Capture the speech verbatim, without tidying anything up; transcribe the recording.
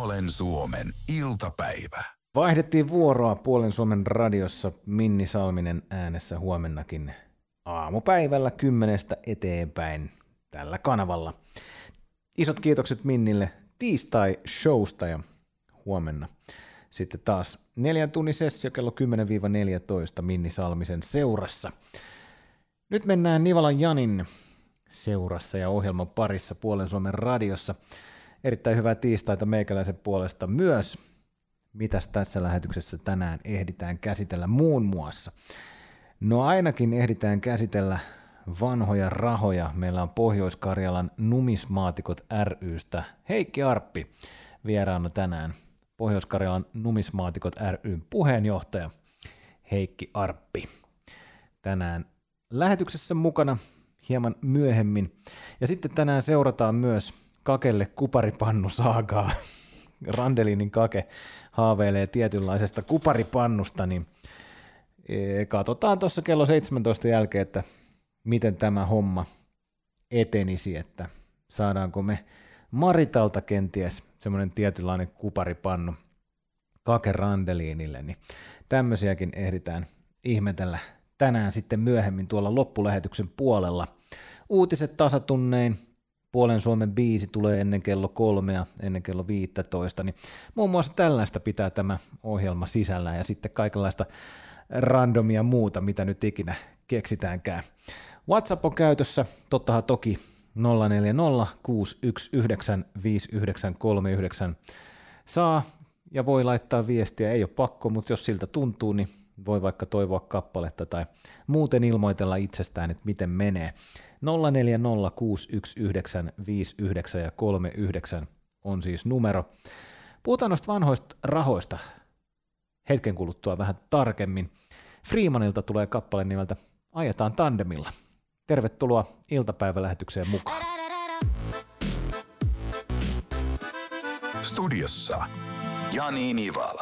Puolen Suomen iltapäivä. Vaihdettiin vuoroa Puolen Suomen radiossa. Minni Salminen äänessä huomennakin aamupäivällä kymmenestä eteenpäin tällä kanavalla. Isot kiitokset Minnille tiistai-showsta ja huomenna sitten taas neljän tunnin sessio kello kymmenen neljätoista Minni Salmisen seurassa. Nyt mennään Nivalan Janin seurassa ja ohjelman parissa Puolen Suomen radiossa. Erittäin hyvää tiistaita meikäläisen puolesta myös. Mitäs tässä lähetyksessä tänään ehditään käsitellä muun muassa? No ainakin ehditään käsitellä vanhoja rahoja. Meillä on Pohjois-Karjalan numismaatikot ry:stä Heikki Arppi vieraana tänään. Pohjois-Karjalan numismaatikot ry:n puheenjohtaja Heikki Arppi. Tänään lähetyksessä mukana hieman myöhemmin. Ja sitten tänään seurataan myös Kakelle kuparipannu-saagaa. Randelinin Kake haaveilee tietynlaisesta kuparipannusta, niin katsotaan tuossa kello seitsemäntoista jälkeen, että miten tämä homma etenisi, että saadaanko me Maritalta kenties semmoinen tietynlainen kuparipannu Kake Randelinille, niin tämmöisiäkin ehditään ihmetellä tänään sitten myöhemmin tuolla loppulähetyksen puolella. Uutiset tasatunnein, Puolen Suomen biisi tulee ennen kello kolmea, ennen kello viisitoista, niin muun muassa tällaista pitää tämä ohjelma sisällään ja sitten kaikenlaista randomia muuta, mitä nyt ikinä keksitäänkään. WhatsApp on käytössä, tottahan toki nolla neljä nolla kuusi yksi yhdeksän viisi yhdeksän kolme yhdeksän saa ja voi laittaa viestiä, ei ole pakko, mutta jos siltä tuntuu, niin voi vaikka toivoa kappaletta tai muuten ilmoitella itsestään, että miten menee. nolla neljä nolla kuusi yksi yhdeksän viisi yhdeksän ja kolme yhdeksän on siis numero. Puhutaan noista vanhoista rahoista hetken kuluttua vähän tarkemmin. Freemanilta tulee kappale nimeltä Ajetaan tandemilla. Tervetuloa iltapäivälähetykseen mukaan. Studiossa Jani Nivala.